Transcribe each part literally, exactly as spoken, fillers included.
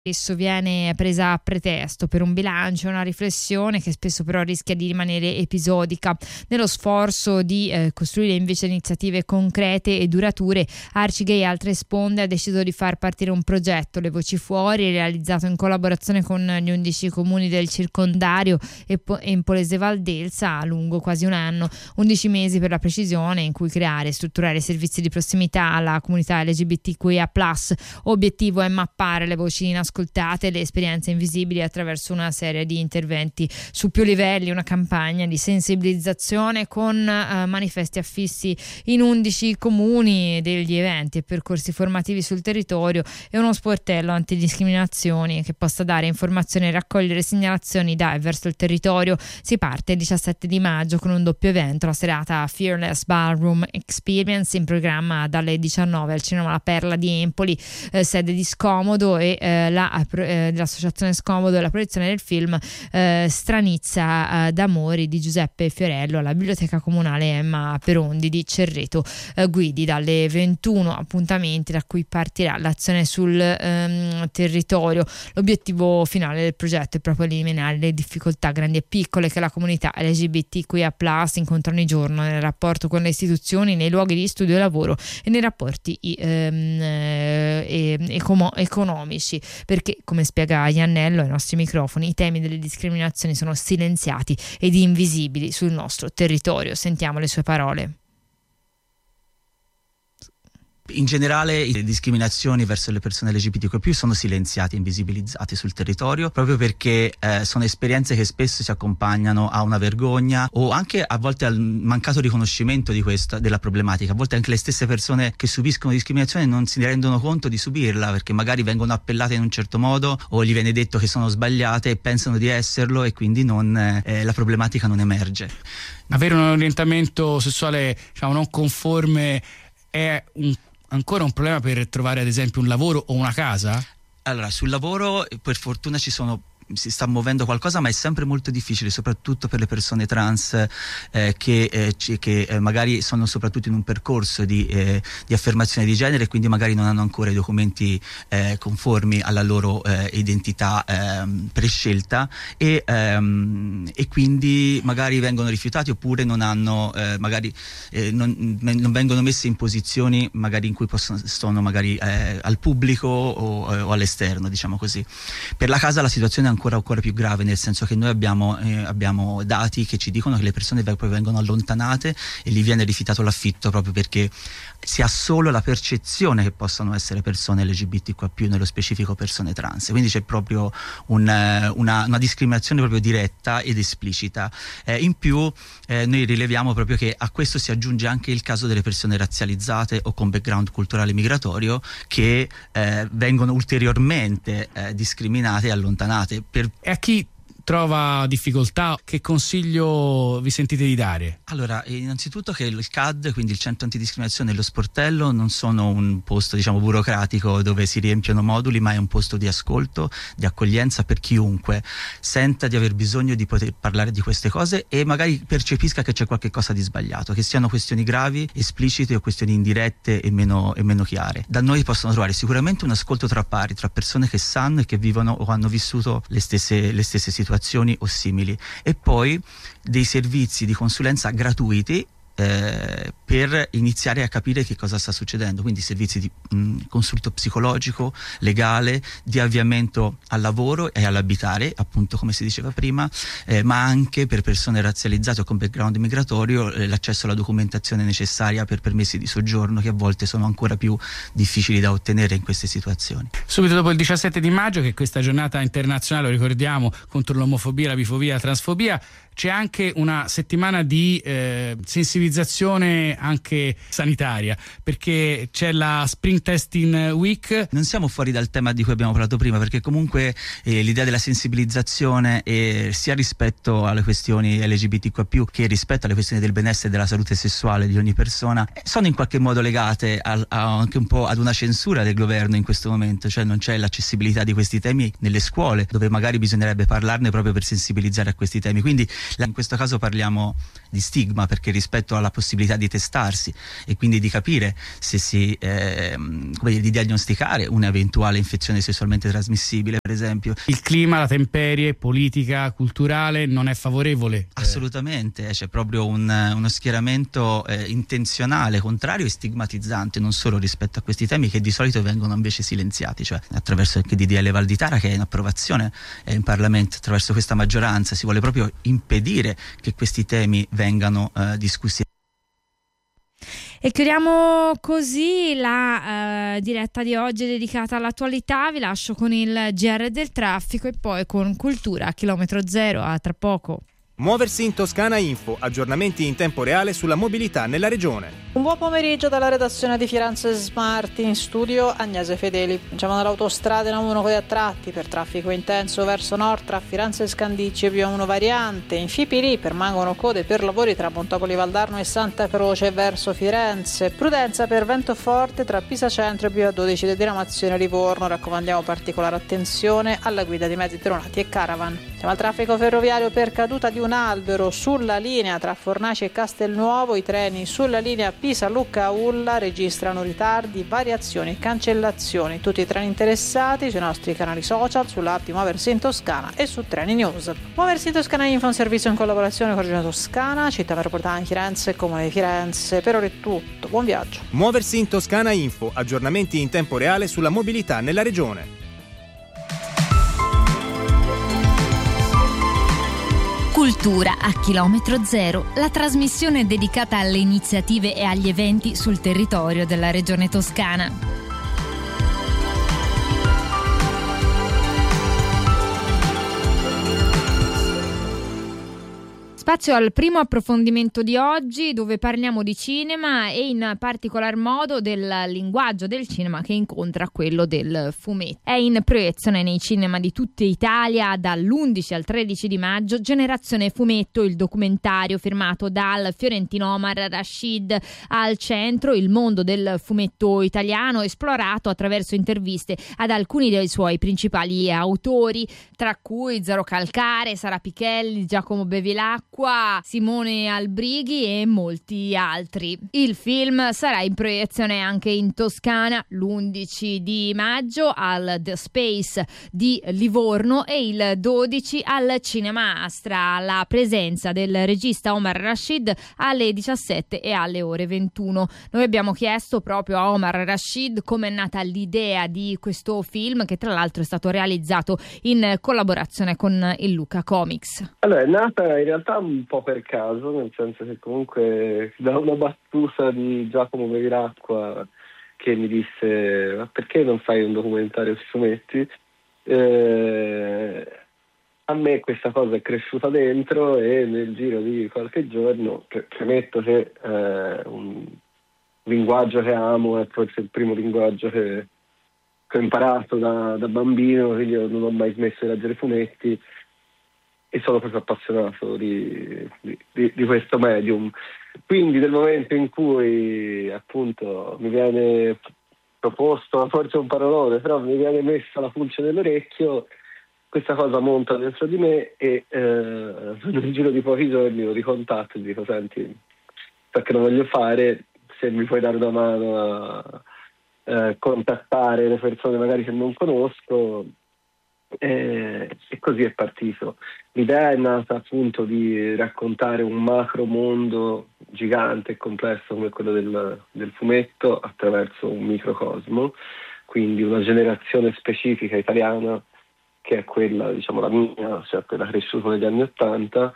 Spesso viene presa a pretesto per un bilancio, una riflessione che spesso però rischia di rimanere episodica. Nello sforzo di eh, costruire invece iniziative concrete e durature, Arcigay e altre sponde ha deciso di far partire un progetto, Le Voci Fuori, realizzato in collaborazione con gli undici comuni del circondario e in Polese Valdelsa a lungo quasi un anno, undici mesi per la precisione, in cui creare e strutturare servizi di prossimità alla comunità L G B T Q I A plus. Obiettivo è mappare le voci in ascoltate, le esperienze invisibili attraverso una serie di interventi su più livelli, una campagna di sensibilizzazione con uh, manifesti affissi in undici comuni, degli eventi e percorsi formativi sul territorio e uno sportello antidiscriminazioni che possa dare informazioni e raccogliere segnalazioni da e verso il territorio. Si parte il diciassette di maggio con un doppio evento, la serata Fearless Ballroom Experience in programma dalle diciannove al Cinema La Perla di Empoli, eh, sede di Scomodo, e eh, la eh, dell'associazione Scomodo e la proiezione del film eh, Stranizza eh, d'Amori di Giuseppe Fiorello alla Biblioteca Comunale Emma Perondi di Cerreto eh, Guidi, dalle ventuno appuntamenti da cui partirà l'azione sul ehm, territorio. L'obiettivo finale del progetto è proprio eliminare le difficoltà grandi e piccole che la comunità L G B T Q I A plus incontra ogni giorno nel rapporto con le istituzioni, nei luoghi di studio e lavoro e nei rapporti ehm, eh, ecomo- economici. Perché, come spiega Iannello ai nostri microfoni, i temi delle discriminazioni sono silenziati ed invisibili sul nostro territorio. Sentiamo le sue parole. In generale le discriminazioni verso le persone L G B T Q I A più sono silenziate e invisibilizzate sul territorio, proprio perché eh, sono esperienze che spesso si accompagnano a una vergogna o anche a volte al mancato riconoscimento di questa, della problematica. A volte anche le stesse persone che subiscono discriminazione non si rendono conto di subirla, perché magari vengono appellate in un certo modo o gli viene detto che sono sbagliate e pensano di esserlo, e quindi non, eh, la problematica non emerge. Avere un orientamento sessuale, diciamo, non conforme è un ancora un problema per trovare ad esempio un lavoro o una casa? Allora, sul lavoro per fortuna ci sono si sta muovendo qualcosa, ma è sempre molto difficile, soprattutto per le persone trans eh, che, eh, che eh, magari sono soprattutto in un percorso di, eh, di affermazione di genere e quindi magari non hanno ancora i documenti eh, conformi alla loro eh, identità eh, prescelta e, ehm, e quindi magari vengono rifiutati oppure non hanno eh, magari eh, non, non vengono messe in posizioni magari in cui possono, sono magari eh, al pubblico o, o all'esterno, diciamo così. Per la casa la situazione è ancora ancora ancora più grave, nel senso che noi abbiamo, eh, abbiamo dati che ci dicono che le persone poi vengono allontanate e gli viene rifiutato l'affitto proprio perché si ha solo la percezione che possano essere persone L G B T Q I A più, nello specifico persone trans, quindi c'è proprio un, una, una discriminazione proprio diretta ed esplicita. Eh, in più eh, noi rileviamo proprio che a questo si aggiunge anche il caso delle persone razzializzate o con background culturale migratorio che eh, vengono ulteriormente eh, discriminate e allontanate. Per... E a chi trova difficoltà, che consiglio vi sentite di dare? Allora, innanzitutto che il C A D, quindi il Centro Antidiscriminazione e lo sportello, non sono un posto, diciamo, burocratico dove si riempiono moduli, ma è un posto di ascolto, di accoglienza per chiunque senta di aver bisogno di poter parlare di queste cose e magari percepisca che c'è qualche cosa di sbagliato, che siano questioni gravi, esplicite o questioni indirette e meno, e meno chiare. Da noi possono trovare sicuramente un ascolto tra pari, tra persone che sanno e che vivono o hanno vissuto le stesse, le stesse situazioni o simili, e poi dei servizi di consulenza gratuiti eh, per iniziare a capire che cosa sta succedendo, quindi servizi di mh, consulto psicologico, legale, di avviamento al lavoro e all'abitare, appunto come si diceva prima, eh, ma anche per persone razzializzate o con background migratorio eh, l'accesso alla documentazione necessaria per permessi di soggiorno, che a volte sono ancora più difficili da ottenere in queste situazioni. Subito dopo il diciassette di maggio, che è questa giornata internazionale, lo ricordiamo, contro l'omofobia, la bifobia, la transfobia, c'è anche una settimana di eh, sensibilizzazione anche sanitaria, perché c'è la Spring Testing Week. Non siamo fuori dal tema di cui abbiamo parlato prima, perché comunque eh, l'idea della sensibilizzazione eh, sia rispetto alle questioni L G B T Q I A più, che rispetto alle questioni del benessere e della salute sessuale di ogni persona eh, sono in qualche modo legate al, a, anche un po' ad una censura del governo in questo momento, cioè non c'è l'accessibilità di questi temi nelle scuole, dove magari bisognerebbe parlarne proprio per sensibilizzare a questi temi. Quindi in questo caso parliamo di stigma, perché rispetto rispetto alla possibilità di testarsi e quindi di capire se si eh, come dire, di diagnosticare un'eventuale infezione sessualmente trasmissibile, per esempio. Il clima, la temperie politica, culturale non è favorevole? Assolutamente, c'è proprio un, uno schieramento eh, intenzionale, contrario e stigmatizzante, non solo rispetto a questi temi che di solito vengono invece silenziati, cioè attraverso il D D L Valditara che è in approvazione eh, in Parlamento, attraverso questa maggioranza si vuole proprio impedire che questi temi vengano eh, discussi. E chiudiamo così la uh, diretta di oggi dedicata all'attualità. Vi lascio con il G R del traffico e poi con Cultura a chilometro zero. A tra poco. Muoversi in Toscana Info, aggiornamenti in tempo reale sulla mobilità nella regione. Un buon pomeriggio dalla redazione di Firenze Smart, in studio Agnese Fedeli. Siamo nell'autostrada in A uno con gli attratti per traffico intenso verso nord tra Firenze Scandicci e P uno variante. In Fipili permangono code per lavori tra Montopoli Valdarno e Santa Croce verso Firenze. Prudenza per vento forte tra Pisa Centro e P A dodici di diramazione Livorno. Raccomandiamo particolare attenzione alla guida di mezzi tronati e caravan. Siamo al traffico ferroviario per caduta di un albero sulla linea tra Fornaci e Castelnuovo. I treni sulla linea Pisa-Lucca-Ulla registrano ritardi, variazioni e cancellazioni. Tutti i treni interessati sui nostri canali social, sull'app di Muoversi in Toscana e su Treni News. Muoversi in Toscana Info, un servizio in collaborazione con Regione Toscana, Città Metropolitana di Firenze e Comune di Firenze. Per ora è tutto, buon viaggio. Muoversi in Toscana Info, aggiornamenti in tempo reale sulla mobilità nella regione. Cultura a chilometro zero, la trasmissione dedicata alle iniziative e agli eventi sul territorio della regione toscana. Spazio al primo approfondimento di oggi, dove parliamo di cinema e in particolar modo del linguaggio del cinema che incontra quello del fumetto. È in proiezione nei cinema di tutta Italia dall'undici al tredici di maggio Generazione Fumetto, il documentario firmato dal fiorentino Omar Rashid. Al centro il mondo del fumetto italiano, esplorato attraverso interviste ad alcuni dei suoi principali autori, tra cui Zero Calcare, Sara Pichelli, Giacomo Bevilacqua, Simone Albrighi e molti altri. Il film sarà in proiezione anche in Toscana l'undici di maggio al The Space di Livorno e il dodici al Cinema Astra. La presenza del regista Omar Rashid alle diciassette e alle ore ventuno. Noi abbiamo chiesto proprio a Omar Rashid come è nata l'idea di questo film, che tra l'altro è stato realizzato in collaborazione con il Luca Comics. Allora, è nata in realtà un po' per caso, nel senso che comunque da una battuta di Giacomo Bevilacqua che mi disse: ma perché non fai un documentario sui fumetti? Eh, a me questa cosa è cresciuta dentro e nel giro di qualche giorno, che premetto che eh, un linguaggio che amo è forse il primo linguaggio che, che ho imparato da, da bambino, quindi io non ho mai smesso di leggere fumetti e sono proprio appassionato di, di, di, di questo medium. Quindi nel momento in cui appunto mi viene proposto, forse un parolone, però mi viene messa la pulce nell'orecchio, questa cosa monta dentro di me e eh, nel giro di pochi giorni lo ricontatto e dico: senti, perché lo voglio fare, se mi puoi dare una mano a eh, contattare le persone magari che non conosco. E, e così è partito. L'idea è nata appunto di raccontare un macro mondo gigante e complesso come quello del, del fumetto attraverso un microcosmo, quindi una generazione specifica italiana che è quella, diciamo, la mia, cioè quella cresciuta negli anni Ottanta,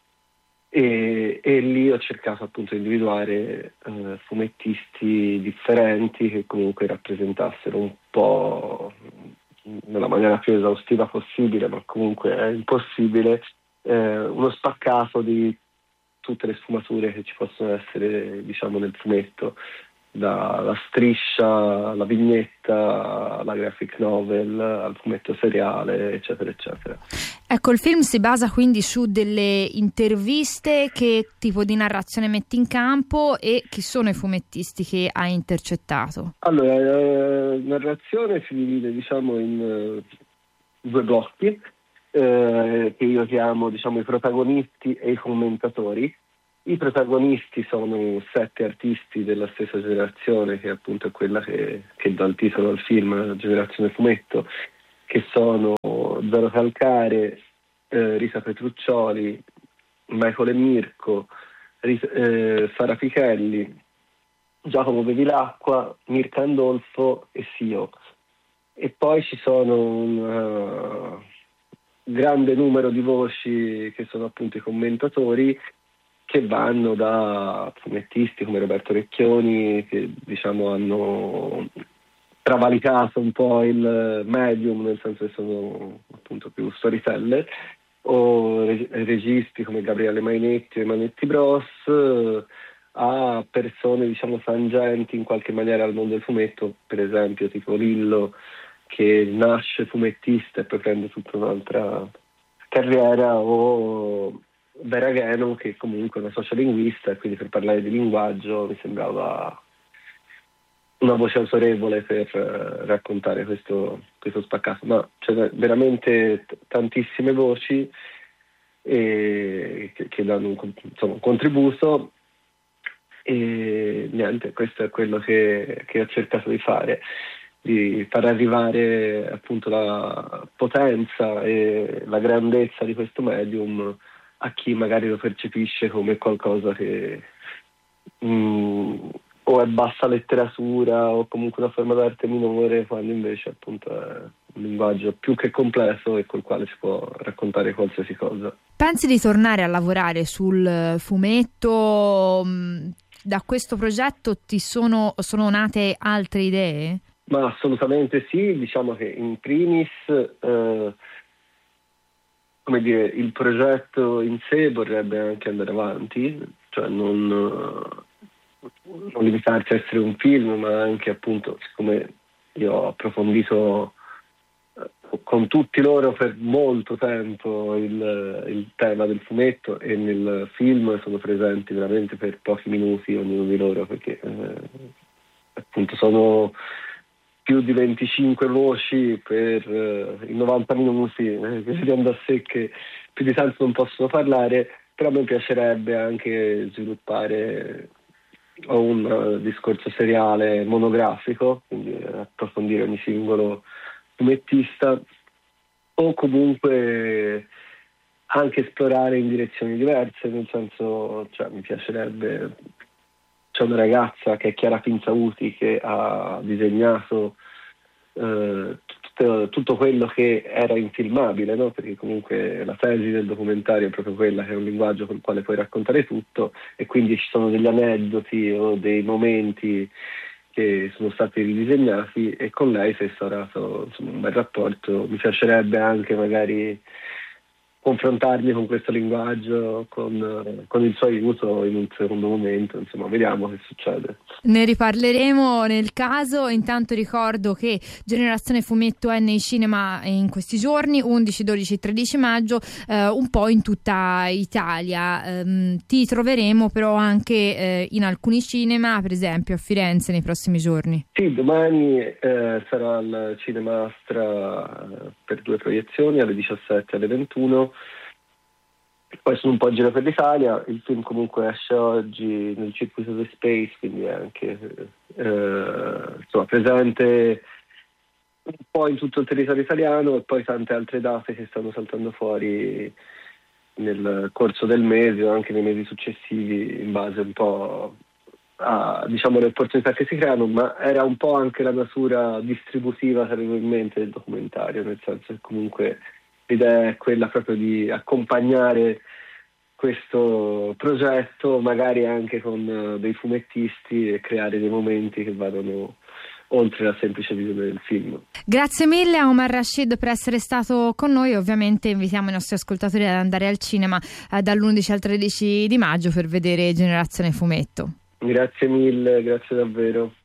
e, e lì ho cercato appunto di individuare eh, fumettisti differenti che comunque rappresentassero un po', nella maniera più esaustiva possibile, ma comunque è impossibile, eh, uno spaccato di tutte le sfumature che ci possono essere, diciamo, nel fumetto, dalla striscia alla vignetta alla graphic novel al fumetto seriale, eccetera eccetera. Ecco, il film si basa quindi su delle interviste. Che tipo di narrazione metti in campo e chi sono i fumettisti che hai intercettato? Allora, la narrazione si divide, diciamo, in uh, due blocchi eh, che io chiamo, diciamo, i protagonisti e i commentatori. I protagonisti sono sette artisti della stessa generazione, che appunto è quella che, che dà il titolo al film, la generazione fumetto, che sono Zero Calcare, eh, Rita Petruccioli, Michael e Mirko, Rita, eh, Sara Pichelli, Giacomo Bevilacqua, Mirka Andolfo e Sio. E poi ci sono un uh, grande numero di voci che sono appunto i commentatori, che vanno da fumettisti come Roberto Recchioni, che diciamo hanno travalicato un po' il medium, nel senso che sono appunto più storyteller, o registi come Gabriele Mainetti e Manetti Bros, a persone diciamo tangenti in qualche maniera al mondo del fumetto, per esempio tipo Lillo, che nasce fumettista e poi prende tutta un'altra carriera, o Veragheno, che comunque è una sociolinguista, e quindi per parlare di linguaggio mi sembrava una voce autorevole per uh, raccontare questo, questo spaccato. Ma c'è veramente t- tantissime voci e che, che danno un, insomma, un contributo, e niente, questo è quello che, che ho cercato di fare, di far arrivare appunto la potenza e la grandezza di questo medium a chi magari lo percepisce come qualcosa che mm, o è bassa letteratura o comunque una forma d'arte minore, quando invece appunto è un linguaggio più che complesso e col quale si può raccontare qualsiasi cosa. Pensi di tornare a lavorare sul fumetto? Da questo progetto ti sono, sono nate altre idee? Ma assolutamente sì, diciamo che in primis eh, come dire, il progetto in sé vorrebbe anche andare avanti, cioè non, non limitarsi a essere un film, ma anche appunto, siccome io ho approfondito con tutti loro per molto tempo il, il tema del fumetto, e nel film sono presenti veramente per pochi minuti ognuno di loro, perché eh, appunto sono più di venticinque voci per uh, i novanta minuti, eh, che si rende a sé che più di tanto non possono parlare, però a me piacerebbe anche sviluppare o un uh, discorso seriale monografico, quindi uh, approfondire ogni singolo fumettista, o comunque anche esplorare in direzioni diverse, nel senso, cioè, mi piacerebbe. C'è una ragazza che è Chiara Pinzauti, che ha disegnato eh, tutto, tutto quello che era infilmabile, no? Perché comunque la tesi del documentario è proprio quella, che è un linguaggio con il quale puoi raccontare tutto, e quindi ci sono degli aneddoti o dei momenti che sono stati ridisegnati, e con lei si è instaurato insomma, un bel rapporto. Mi piacerebbe anche magari confrontarmi con questo linguaggio, con, con il suo aiuto in un secondo momento, insomma vediamo che succede. Ne riparleremo nel caso. Intanto ricordo che Generazione Fumetto è nei cinema in questi giorni, undici, dodici e tredici maggio, eh, un po' in tutta Italia. Eh, ti troveremo però anche eh, in alcuni cinema, per esempio a Firenze nei prossimi giorni. Sì, domani eh, sarò al Cinema Astra per due proiezioni, alle diciassette e alle ventuno. Poi sono un po' in giro per l'Italia. Il film comunque esce oggi nel circuito The Space, quindi è anche eh, insomma, presente un po' in tutto il territorio italiano, e poi tante altre date che stanno saltando fuori nel corso del mese o anche nei mesi successivi, in base un po' a, diciamo, le opportunità che si creano. Ma era un po' anche la natura distributiva che avevo in mente del documentario, nel senso che comunque l'idea è quella proprio di accompagnare questo progetto, magari anche con dei fumettisti, e creare dei momenti che vadano oltre la semplice visione del film. Grazie mille a Omar Rashid per essere stato con noi. Ovviamente invitiamo i nostri ascoltatori ad andare al cinema eh, dall'undici al tredici di maggio per vedere Generazione Fumetto. Grazie mille, grazie davvero.